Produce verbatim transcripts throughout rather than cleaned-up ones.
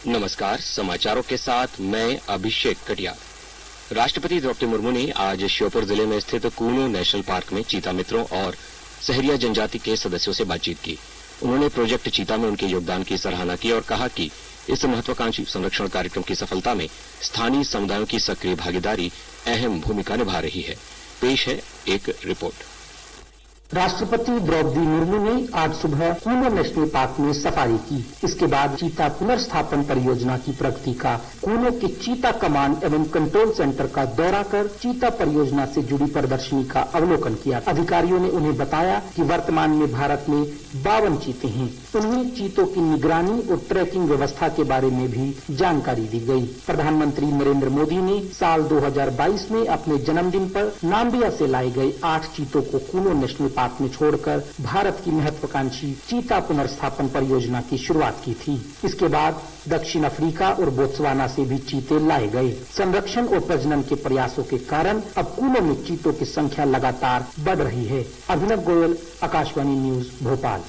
नमस्कार, समाचारों के साथ मैं अभिषेक कटियार। राष्ट्रपति द्रौपदी मुर्मू ने आज श्योपुर जिले में स्थित कूनो नेशनल पार्क में चीता मित्रों और सहरिया जनजाति के सदस्यों से बातचीत की। उन्होंने प्रोजेक्ट चीता में उनके योगदान की सराहना की और कहा कि इस महत्वाकांक्षी संरक्षण कार्यक्रम की सफलता में स्थानीय समुदायों की सक्रिय भागीदारी अहम भूमिका निभा रही है। पेश है एक रिपोर्ट। राष्ट्रपति द्रौपदी मुर्मू ने आज सुबह कूनो नेशनल पार्क में सफारी की। इसके बाद चीता पुनर्स्थापन परियोजना की प्रगति का, कूनो के चीता कमांड एवं कंट्रोल सेंटर का दौरा कर चीता परियोजना से जुड़ी प्रदर्शनी का अवलोकन किया। अधिकारियों ने उन्हें बताया कि वर्तमान में भारत में बावन चीते हैं। उन्हें चीतों की निगरानी और ट्रैकिंग व्यवस्था के बारे में भी जानकारी दी गई। प्रधानमंत्री नरेंद्र मोदी ने साल दो हजार बाईस में अपने जन्मदिन पर नाम्बिया से लाए गए आठ चीतों को कूनो नेशनल पार्क में छोड़कर भारत की महत्वाकांक्षी चीता पुनर्स्थापन परियोजना की शुरुआत की थी। इसके बाद दक्षिण अफ्रीका और बोत्सवाना से भी चीते लाए गए। संरक्षण और प्रजनन के प्रयासों के कारण अब कूनो में चीतों की संख्या लगातार बढ़ रही है। अभिनव गोयल, आकाशवाणी न्यूज, भोपाल।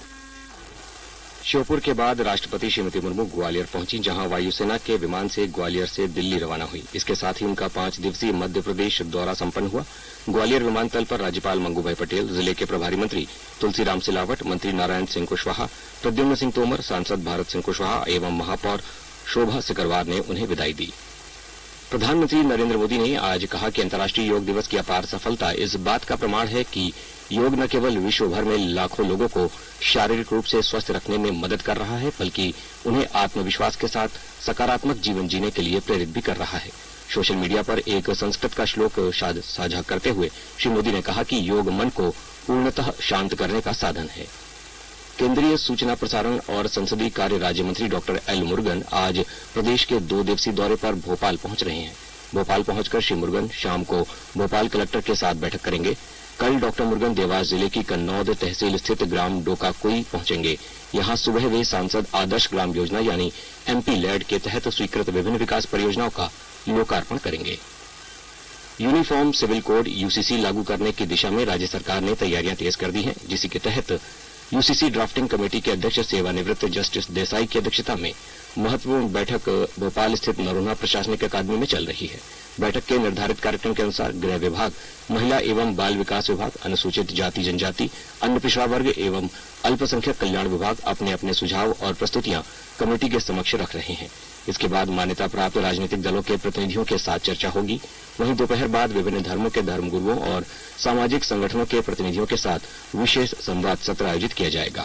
श्योपुर के बाद राष्ट्रपति श्रीमती मुर्मू ग्वालियर पहुंची, जहां वायुसेना के विमान से ग्वालियर से दिल्ली रवाना हुई। इसके साथ ही उनका पांच दिवसीय मध्य प्रदेश दौरा संपन्न हुआ। ग्वालियर विमानतल पर राज्यपाल मंगूभाई पटेल, जिले के प्रभारी मंत्री तुलसीराम सिलावट, मंत्री नारायण सिंह कुशवाहा, प्रद्युम्न सिंह तोमर, सांसद भारत सिंह कुशवाहा एवं महापौर शोभा सिकरवार ने उन्हें विदाई दी। प्रधानमंत्री नरेंद्र मोदी ने आज कहा कि अंतर्राष्ट्रीय योग दिवस की अपार सफलता इस बात का प्रमाण है कि योग न केवल विश्व भर में लाखों लोगों को शारीरिक रूप से स्वस्थ रखने में मदद कर रहा है, बल्कि उन्हें आत्मविश्वास के साथ सकारात्मक जीवन जीने के लिए प्रेरित भी कर रहा है। सोशल मीडिया पर एक संस्कृत का श्लोक साझा करते हुए श्री मोदी ने कहा कि योग मन को पूर्णतः शांत करने का साधन है। केंद्रीय सूचना प्रसारण और संसदीय कार्य राज्य मंत्री डॉक्टर एल मुरुगन आज प्रदेश के दो दिवसीय दौरे पर भोपाल पहुंच रहे हैं। भोपाल पहुंचकर श्री मुरुगन शाम को भोपाल कलेक्टर के साथ बैठक करेंगे। कल डॉक्टर मुरुगन देवास जिले की कन्नौद तहसील स्थित ग्राम डोकाकुई पहुंचेंगे। यहां सुबह वे सांसद आदर्श ग्राम योजना यानी एमपी लैड के तहत स्वीकृत विभिन्न विकास परियोजनाओं का लोकार्पण करेंगे। यूनिफॉर्म सिविल कोड यूसीसी लागू करने की दिशा में राज्य सरकार ने तैयारियां तेज कर दी हैं, जिसी के तहत यूसीसी ड्राफ्टिंग कमेटी के अध्यक्ष सेवानिवृत्त जस्टिस देसाई की अध्यक्षता में महत्वपूर्ण बैठक भोपाल स्थित नरोन्हा प्रशासनिक अकादमी में चल रही है। बैठक के निर्धारित कार्यक्रम के अनुसार गृह विभाग, महिला एवं बाल विकास विभाग, अनुसूचित जाति जनजाति, अन्य पिछड़ा वर्ग एवं अल्पसंख्यक कल्याण विभाग अपने अपने सुझाव और प्रस्तुतियां कमेटी के समक्ष रख रहे हैं। इसके बाद मान्यता प्राप्त राजनीतिक दलों के प्रतिनिधियों के साथ चर्चा होगी। वहीं दोपहर बाद विभिन्न धर्मों के धर्मगुरुओं और सामाजिक संगठनों के प्रतिनिधियों के साथ विशेष संवाद सत्र आयोजित किया जाएगा।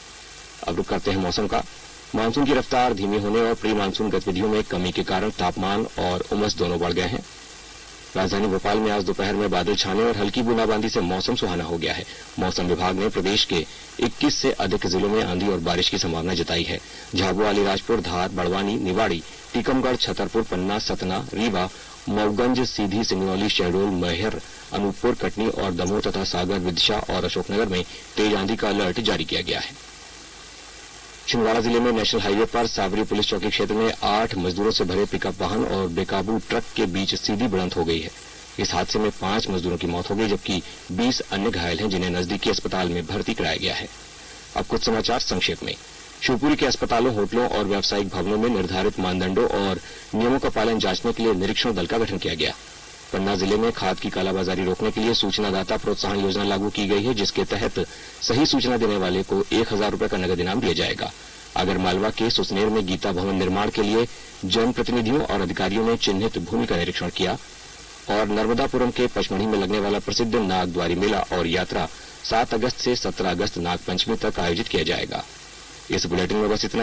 अब रुक करते हैं मौसम का। मानसून की रफ्तार धीमी होने और प्री मानसून गतिविधियों में कमी के कारण तापमान और उमस दोनों बढ़ गए हैं। राजधानी भोपाल में आज दोपहर में बादल छाने और हल्की बूंदाबांदी से मौसम सुहाना हो गया है। मौसम विभाग ने प्रदेश के इक्कीस से अधिक जिलों में आंधी और बारिश की संभावना जताई है। झाबुआ, अलीराजपुर, धार, बड़वानी, निवाड़ी, टीकमगढ़, छतरपुर, पन्ना, सतना, रीवा, मऊगंज, सीधी, सिंगरौली, शहडोल, मैहर, अनूपपुर, कटनी और दमोह तथा सागर, विदिशा और अशोकनगर में तेज आंधी का अलर्ट जारी किया गया है। छिंदवाड़ा जिले में नेशनल हाईवे पर सावरी पुलिस चौकी क्षेत्र में आठ मजदूरों से भरे पिकअप वाहन और बेकाबू ट्रक के बीच सीधी भिड़ंत हो गई है। इस हादसे में पांच मजदूरों की मौत हो गई, जबकि बीस अन्य घायल हैं, जिन्हें नजदीकी अस्पताल में भर्ती कराया गया है। अब कुछ समाचार संक्षेप में। शिवपुरी के अस्पतालों, होटलों और व्यावसायिक भवनों में निर्धारित मानदंडों और नियमों का पालन जांचने के लिए निरीक्षण दल का गठन किया गया। पन्ना जिले में खाद की कालाबाजारी रोकने के लिए सूचनादाता प्रोत्साहन योजना लागू की गई है, जिसके तहत सही सूचना देने वाले को एक हजार रूपये का नगद इनाम दिया जाएगा। आगर मालवा के सुसनेर में गीता भवन निर्माण के लिए जनप्रतिनिधियों और अधिकारियों ने चिन्हित भूमि का निरीक्षण किया। और नर्मदापुरम के पचमढ़ी में लगने वाला प्रसिद्ध नागद्वारी मेला और यात्रा सात अगस्त से सत्रह अगस्त नागपंचमी तक आयोजित किया जाएगा। इस बुलेटिन में बस इतना।